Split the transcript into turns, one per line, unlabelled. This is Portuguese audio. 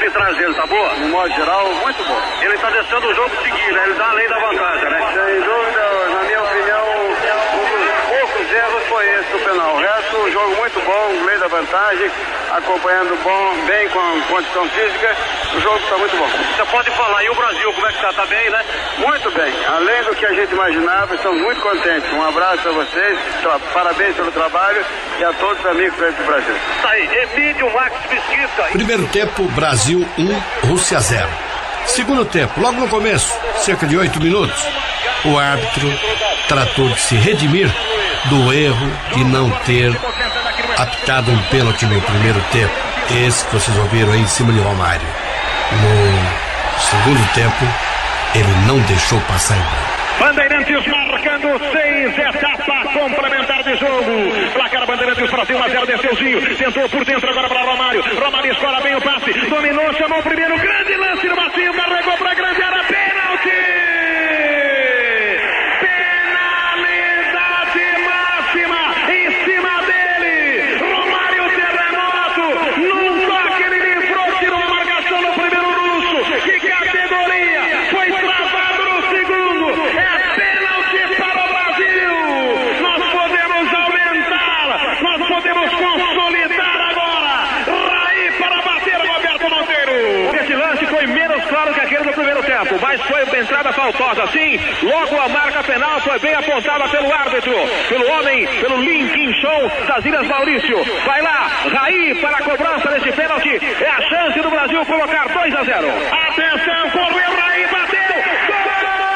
arbitragem tá boa?
No modo geral, muito bom.
Ele tá deixando o jogo seguir, né? Ele dá a lei da vantagem, né?
Sem dúvida, na minha opinião, um dos poucos erros foi esse do penal. O resto, um jogo muito bom, lei da vantagem, acompanhando bem com a condição física, o jogo está muito bom.
Você pode falar, e o Brasil, como é que tá? Tá bem, né?
Muito bem, além do que a gente imaginava, estamos muito contentes. Um abraço a vocês, parabéns pelo trabalho e a todos os amigos do Brasil.
Tá aí, Emílio Max Mesquita.
Primeiro tempo, Brasil 1, Rússia 0. Segundo tempo, logo no começo, cerca de 8 minutos, o árbitro tratou de se redimir do erro de não ter apitado um pênalti no primeiro tempo. Esse que vocês ouviram aí em cima de Romário. No segundo tempo, ele não deixou passar em branco.
Bandeirantes marcando 6, etapa complementar de jogo. Placar Bandeirantes, Brasil 1-0, Desceuzinho, tentou por dentro agora para Romário. Romário escola bem o passe, dominou, chamou o primeiro, grande lance no Matinho, carregou para a grande área, pênalti! Mas foi uma entrada faltosa, sim. Logo a marca penal foi bem apontada pelo árbitro, pelo homem, pelo Lincoln Show das Ilhas Maurício. Vai lá, Raí para a cobrança desse pênalti. É a chance do Brasil colocar 2-0. Atenção, correu